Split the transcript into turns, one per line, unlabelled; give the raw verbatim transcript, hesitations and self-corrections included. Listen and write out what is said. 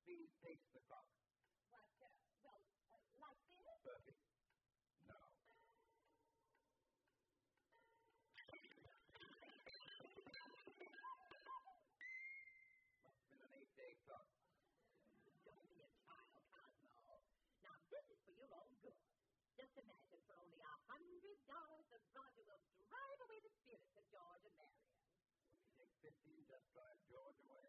Please pace the clock.
What, uh, well, uh, like this?
Perfect. Now. Must have been an eight-day clock.
Don't be a child, Cosmo. Now, this is for your own good. Just imagine for only a hundred dollars that Roger will drive away the spirits of George and Marion.
Will you take fifty and just drive George away?